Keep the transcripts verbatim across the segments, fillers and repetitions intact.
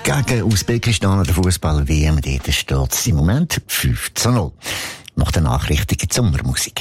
Gegen Usbekistan an der Fußball-W M, dort steht es im Moment fünf zu null. Nach den Nachrichten gibt es Sommermusik.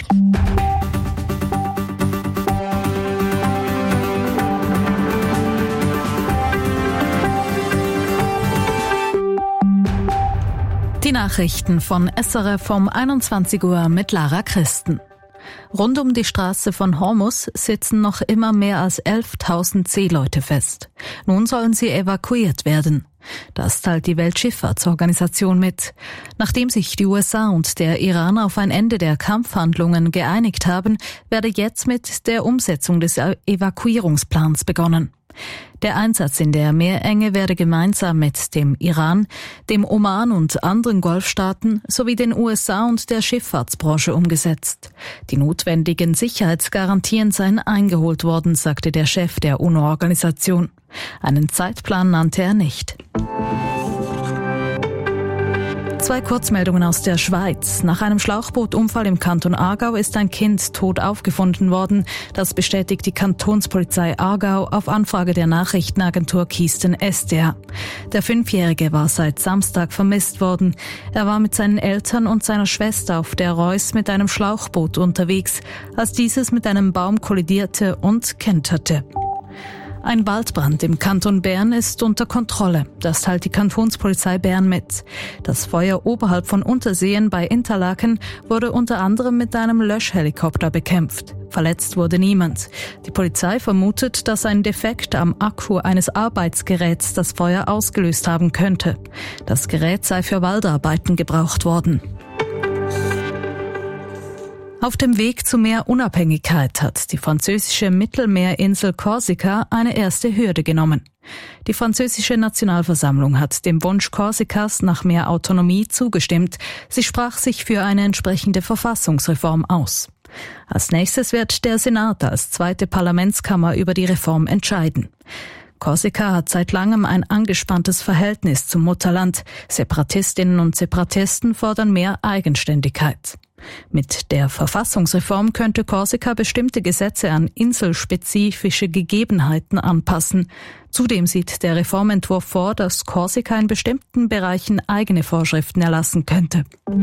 Die Nachrichten von S R F um einundzwanzig Uhr mit Lara Christen. Rund um die Straße von Hormuz sitzen noch immer mehr als elftausend Seeleute fest. Nun sollen sie evakuiert werden. Das teilt die Weltschifffahrtsorganisation mit. Nachdem sich die U S A und der Iran auf ein Ende der Kampfhandlungen geeinigt haben, werde jetzt mit der Umsetzung des Evakuierungsplans begonnen. Der Einsatz in der Meerenge werde gemeinsam mit dem Iran, dem Oman und anderen Golfstaaten sowie den U S A und der Schifffahrtsbranche umgesetzt. Die notwendigen Sicherheitsgarantien seien eingeholt worden, sagte der Chef der UNO-Organisation. Einen Zeitplan nannte er nicht. Zwei Kurzmeldungen aus der Schweiz. Nach einem Schlauchbootunfall im Kanton Aargau ist ein Kind tot aufgefunden worden. Das bestätigt die Kantonspolizei Aargau auf Anfrage der Nachrichtenagentur Kisten S D A. Der Fünfjährige war seit Samstag vermisst worden. Er war mit seinen Eltern und seiner Schwester auf der Reuss mit einem Schlauchboot unterwegs, als dieses mit einem Baum kollidierte und kenterte. Ein Waldbrand im Kanton Bern ist unter Kontrolle. Das teilt die Kantonspolizei Bern mit. Das Feuer oberhalb von Unterseen bei Interlaken wurde unter anderem mit einem Löschhelikopter bekämpft. Verletzt wurde niemand. Die Polizei vermutet, dass ein Defekt am Akku eines Arbeitsgeräts das Feuer ausgelöst haben könnte. Das Gerät sei für Waldarbeiten gebraucht worden. Auf dem Weg zu mehr Unabhängigkeit hat die französische Mittelmeerinsel Korsika eine erste Hürde genommen. Die französische Nationalversammlung hat dem Wunsch Korsikas nach mehr Autonomie zugestimmt. Sie sprach sich für eine entsprechende Verfassungsreform aus. Als nächstes wird der Senat als zweite Parlamentskammer über die Reform entscheiden. Korsika hat seit langem ein angespanntes Verhältnis zum Mutterland. Separatistinnen und Separatisten fordern mehr Eigenständigkeit. Mit der Verfassungsreform könnte Korsika bestimmte Gesetze an inselspezifische Gegebenheiten anpassen. Zudem sieht der Reformentwurf vor, dass Korsika in bestimmten Bereichen eigene Vorschriften erlassen könnte.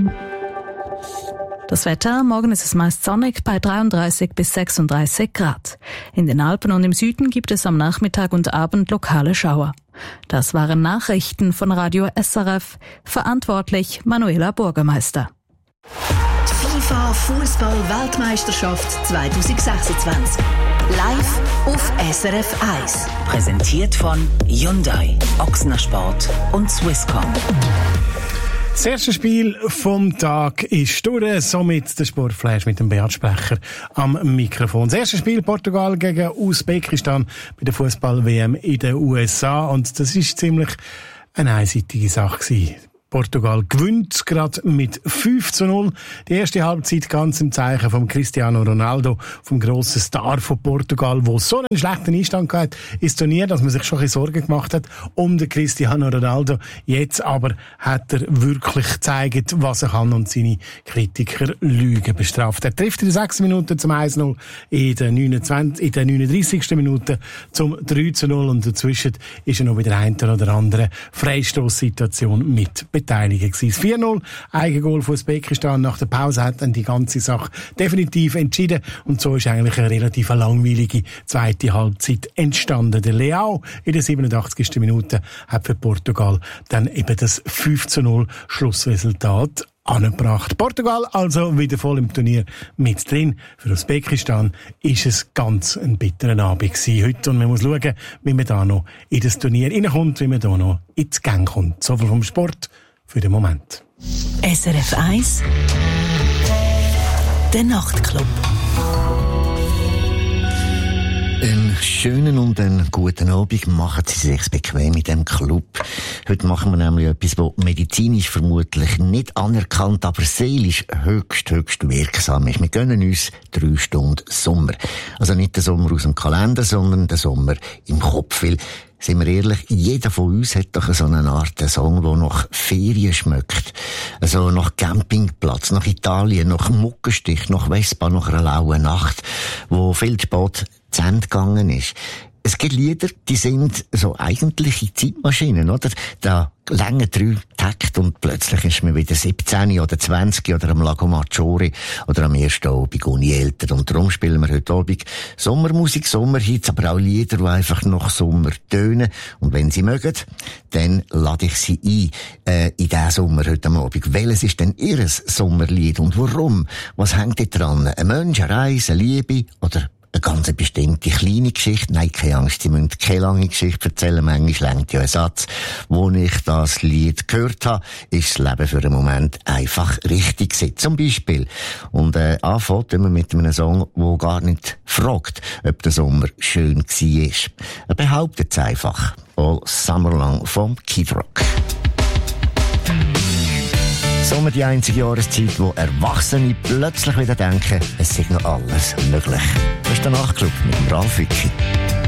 Das Wetter, morgen ist es meist sonnig bei dreiunddreißig bis sechsunddreißig Grad. In den Alpen und im Süden gibt es am Nachmittag und Abend lokale Schauer. Das waren Nachrichten von Radio S R F, verantwortlich Manuela Bürgermeister. FIFA Fußball-Weltmeisterschaft zwanzig sechsundzwanzig. Live auf S R F eins. Präsentiert von Hyundai, Ochsner Sport und Swisscom. Das erste Spiel vom Tag ist durch, somit der Sportflash mit dem Beat Sprecher am Mikrofon. Das erste Spiel Portugal gegen Usbekistan bei der Fußball-W M in den U S A und das ist ziemlich eine einseitige Sache gewesen. Portugal gewinnt gerade mit fünf zu null. Die erste Halbzeit ganz im Zeichen von Cristiano Ronaldo, vom grossen Star von Portugal, der so einen schlechten Einstand hatte ins Turnier, dass man sich schon ein bisschen Sorgen gemacht hat um den Cristiano Ronaldo. Jetzt aber hat er wirklich gezeigt, was er kann und seine Kritiker Lügen bestraft. Er trifft in den sechs Minuten zum eins zu null, in den neunundzwanzig, in den neununddreißigsten Minuten zum drei zu null und dazwischen ist er noch bei der einen oder anderen Freistoßsituation mit beteiligt gewesen. vier null, Eigengoal von Usbekistan. Nach der Pause hat dann die ganze Sache definitiv entschieden und so ist eigentlich eine relativ langweilige zweite Halbzeit entstanden. Der Leao in der siebenundachtzigsten Minute hat für Portugal dann eben das fünf zu null Schlussresultat angebracht. Portugal also wieder voll im Turnier mit drin. Für Usbekistan ist es ganz ein bitterer Abend gewesen heute und man muss schauen, wie man da noch in das Turnier reinkommt, wie man da noch ins Gang kommt. So viel vom Sport für den Moment. S R F eins Der Nachtclub. Einen schönen und einen guten Abend. Machen Sie sich bequem in diesem Club. Heute machen wir nämlich etwas, das medizinisch vermutlich nicht anerkannt, aber seelisch höchst, höchst wirksam ist. Wir gönnen uns drei Stunden Sommer. Also nicht den Sommer aus dem Kalender, sondern den Sommer im Kopf. Weil, sind wir ehrlich, jeder von uns hat doch so eine Art Song, der nach Ferien schmeckt. Also nach Campingplatz, nach Italien, nach Muckenstich, nach Vespa, nach einer lauen Nacht, wo viel spät zu Ende gegangen ist. es gibt Lieder, die sind so eigentliche Zeitmaschinen, oder? Da lange drei Takt und plötzlich ist man wieder siebzehn oder zwanzig oder am Lago Maggiore oder am ersten Abend ohne Eltern. Und darum spielen wir heute Abend Sommermusik, Sommerhits, aber auch Lieder, die einfach nach Sommer tönen. Und wenn Sie mögen, dann lade ich Sie ein äh, in diesen Sommer heute Abend. Welches ist denn Ihr Sommerlied und warum? Was hängt da dran? Ein Mensch, eine Reise, eine Liebe oder eine ganz bestimmte kleine Geschichte? Nein, keine Angst, Sie müssen keine lange Geschichte erzählen. Manchmal reicht ja ein Satz. Wo ich das Lied gehört habe, ist das Leben für einen Moment einfach richtig gewesen. Zum Beispiel. Und äh, anfangen wir mit einem Song, der gar nicht fragt, ob der Sommer schön war. Er behauptet es einfach. All Summer Long vom Kid Rock. Sommer die einzige Jahreszeit, wo Erwachsene plötzlich wieder denken, es sei noch alles möglich. Das ist der Nachtclub mit dem Ralf Wicki.